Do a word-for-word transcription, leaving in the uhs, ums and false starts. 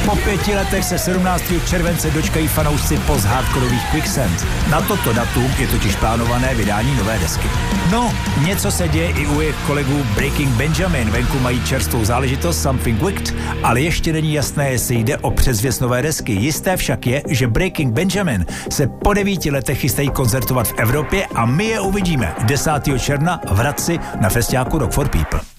Po pěti letech se sedmnáctého července dočkají fanoušci post-hardcoreových Quicksand. Na toto datum je totiž plánované vydání nové desky. No, něco se děje i u jejich kolegů Breaking Benjamin. Venku mají čerstvou záležitost Something Wicked, ale ještě není jasné, jestli jde o předzvěst nové desky. Jisté však je, že Breaking Benjamin se po devíti letech chystají koncertovat v Evropě a my je uvidíme desátého června v Hradci na festiáku Rock for People.